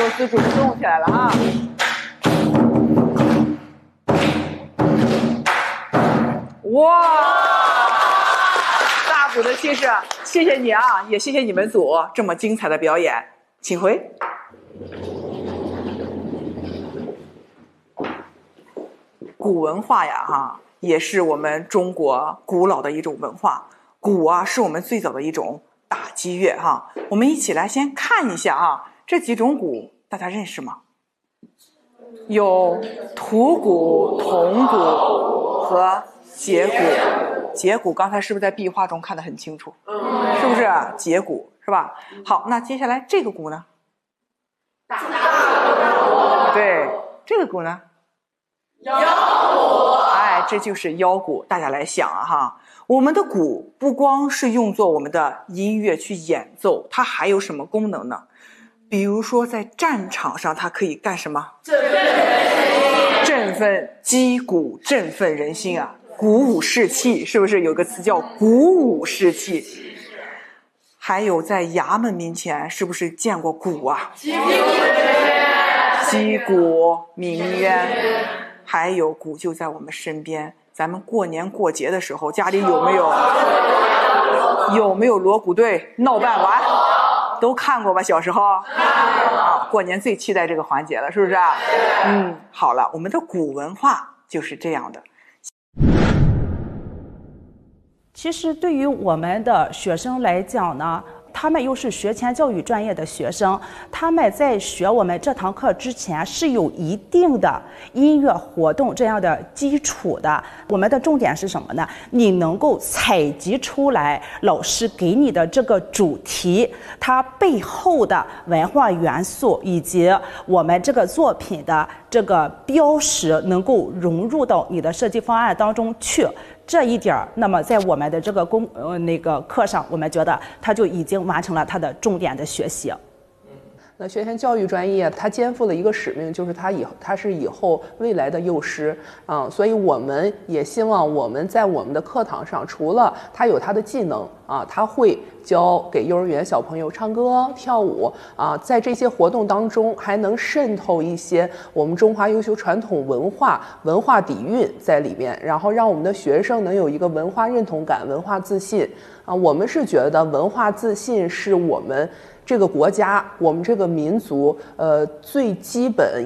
自主的动起来了啊！哇，大鼓的气势，谢谢你啊，也谢谢你们组这么精彩的表演，请回。鼓文化呀，也是我们中国古老的一种文化。鼓啊，是我们最早的一种打击乐哈。我们一起来先看一下啊，这几种鼓大家认识吗？有土鼓、铜鼓和节鼓。节鼓刚才是不是在壁画中看得很清楚？是不是节鼓是吧？好，那接下来这个鼓呢？对，这个鼓呢？腰鼓。哎，这就是腰鼓。大家来想啊哈，我们的鼓不光是用作我们的音乐去演奏，它还有什么功能呢？比如说在战场上，它可以干什么？振奋击鼓，振奋人心啊，鼓舞士气，是不是有个词叫鼓舞士气？还有在衙门面前，是不是见过鼓啊？击鼓鸣冤。还有鼓就在我们身边，咱们过年过节的时候，家里有没有锣鼓队闹伴玩？都看过吧？小时候啊，过年最期待这个环节了，是不是？好了，我们的鼓文化就是这样的。 其实对于我们的学生来讲呢，他们又是学前教育专业的学生，他们在学我们这堂课之前是有一定的音乐活动这样的基础的。我们的重点是什么呢？你能够采集出来老师给你的这个主题，它背后的文化元素，以及我们这个作品的这个标识，能够融入到你的设计方案当中去。这一点，那么在我们的这个课上，我们觉得他就已经完成了他的重点的学习。 那学前教育专业，它肩负了一个使命，就是它是以后未来的幼师所以我们也希望我们在我们的课堂上，除了他有他的技能他会教给幼儿园小朋友唱歌、跳舞在这些活动当中还能渗透一些我们中华优秀传统文化底蕴在里面，然后让我们的学生能有一个文化认同感、文化自信我们是觉得文化自信是我们这个国家、我们这个民族最基本